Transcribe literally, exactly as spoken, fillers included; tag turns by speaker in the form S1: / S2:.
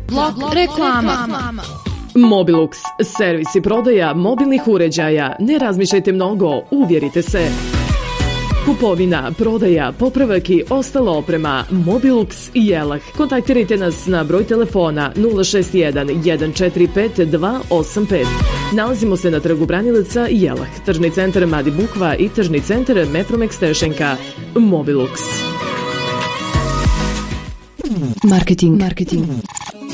S1: Blok reklama.
S2: Mobilux, servis i prodaja mobilnih uređaja. Ne razmišljajte mnogo, uvjerite se. Kupovina, prodaja, popravak i ostala oprema. Mobilux i Jelah. Kontaktirajte nas na broj telefona nula šest jedan jedan četiri pet dva osam pet. Nalazimo se na trgu Branilaca Jelah, tržni centar Madi Bukva i tržni centar Metromex Tešenka. Mobilux.
S3: Marketing. Marketing.